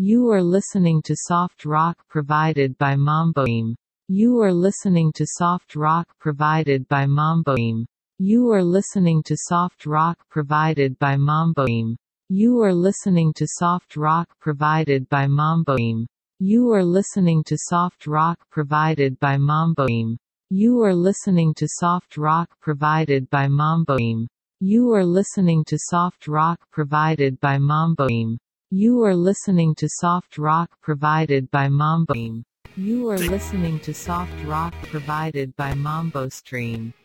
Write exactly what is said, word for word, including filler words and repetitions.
You are listening to soft rock provided by Mamboim. You are listening to soft rock provided by Mamboim. You are listening to soft rock provided by Mamboim. You are listening to soft rock provided by Mamboim. You are listening to soft rock provided by Mamboim. You are listening to soft rock provided by Mamboim. You are listening to soft rock provided by Mamboim. You are listening to soft rock provided by Mamboim. You are listening to soft rock provided by Mambo Stream.